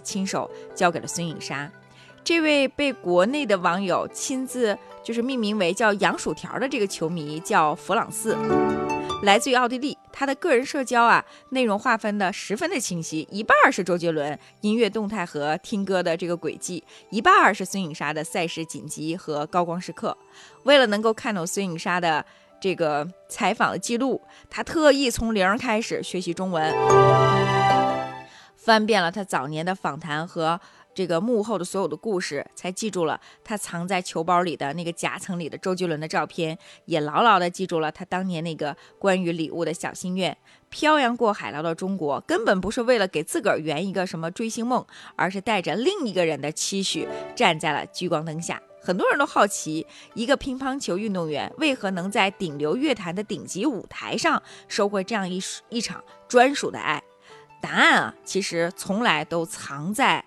亲手交给了孙颖莎。这位被国内的网友亲自就是命名为叫洋薯条的这个球迷叫弗朗斯，来自于奥地利。他的个人社交内容划分的十分的清晰，一半是周杰伦音乐动态和听歌的这个轨迹，一半是孙颖莎的赛事紧急和高光时刻。为了能够看懂孙颖莎的这个采访的记录，他特意从零开始学习中文，翻遍了他早年的访谈和这个幕后的所有的故事，才记住了他藏在球包里的那个夹层里的周杰伦的照片，也牢牢的记住了他当年那个关于礼物的小心愿。漂洋过海来到中国，根本不是为了给自个儿圆一个什么追星梦，而是带着另一个人的期许站在了聚光灯下。很多人都好奇，一个乒乓球运动员为何能在顶流乐坛的顶级舞台上收获这样一场专属的爱。答案其实从来都藏在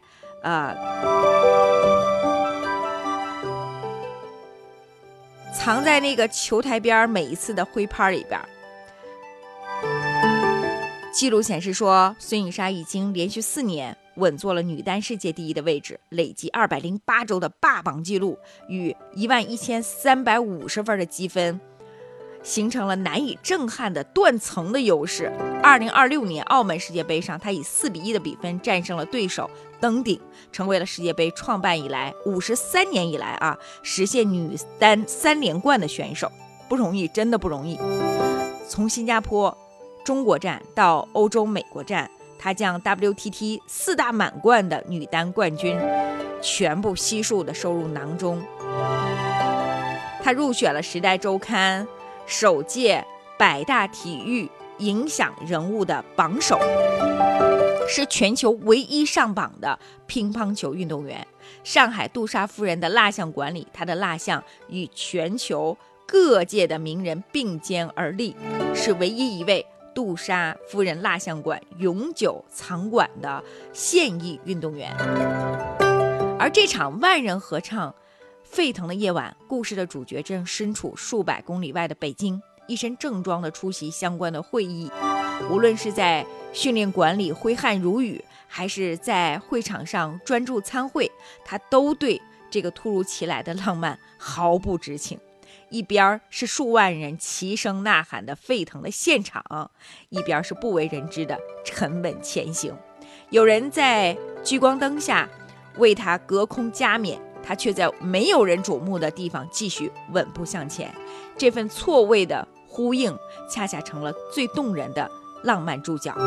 那个球台边每一次的挥拍里边。记录显示说，孙颖莎已经连续4年稳坐了女单世界第一的位置，累计208周的霸榜记录与11350分的积分，形成了难以震撼的断层的优势。2026年澳门世界杯上，他以4-1的比分战胜了对手，登顶，成为了世界杯创办以来53年以来实现女单3连冠的选手。不容易，真的不容易。从新加坡中国站到欧洲美国站，他将 WTT 4大满贯的女单冠军全部悉数的收入囊中。他入选了《时代周刊》首届100大体育影响人物的榜首，是全球唯一上榜的乒乓球运动员。上海杜莎夫人的蜡像馆里，她的蜡像与全球各界的名人并肩而立，是唯一一位杜莎夫人蜡像馆永久藏馆的现役运动员。而这场万人合唱沸腾的夜晚，故事的主角正身处数百公里外的北京，一身正装的出席相关的会议。无论是在训练馆里挥汗如雨，还是在会场上专注参会，他都对这个突如其来的浪漫毫不知情。一边是数万人齐声呐喊的沸腾的现场，一边是不为人知的沉稳前行。有人在聚光灯下为他隔空加冕，他却在没有人瞩目的地方继续稳步向前。这份错位的呼应，恰恰成了最动人的浪漫注脚。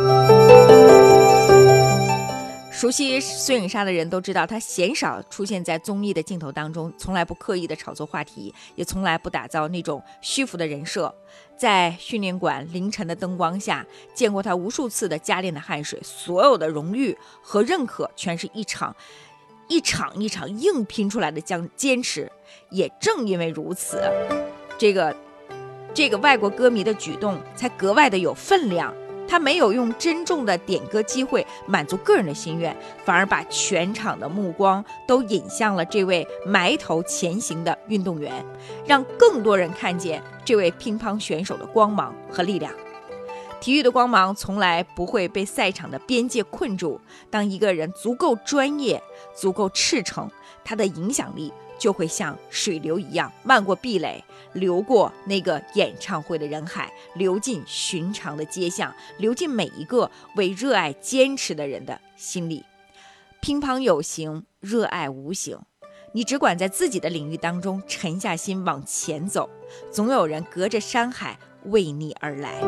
熟悉孙颖莎的人都知道，她鲜少出现在综艺的镜头当中，从来不刻意的炒作话题，也从来不打造那种虚浮的人设。在训练馆凌晨的灯光下，见过她无数次的加练的汗水，所有的荣誉和认可全是一场硬拼出来的坚持。也正因为如此，这个外国歌迷的举动才格外的有分量。他没有用珍重的点歌机会满足个人的心愿，反而把全场的目光都引向了这位埋头前行的运动员，让更多人看见这位乒乓选手的光芒和力量。体育的光芒从来不会被赛场的边界困住，当一个人足够专业，足够赤诚，他的影响力就会像水流一样漫过壁垒，流过那个演唱会的人海，流进寻常的街巷，流进每一个为热爱坚持的人的心里。乒乓有形，热爱无形，你只管在自己的领域当中沉下心往前走，总有人隔着山海为你而来。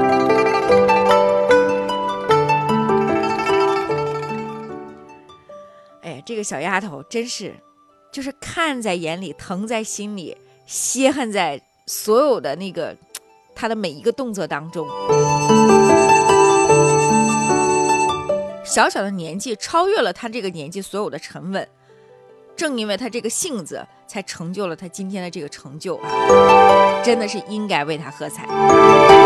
哎，这个小丫头真是就是看在眼里，疼在心里，歇恨在所有的那个她的每一个动作当中。小小的年纪超越了她这个年纪所有的沉稳，正因为她这个性子，才成就了她今天的这个成就，真的是应该为她喝彩。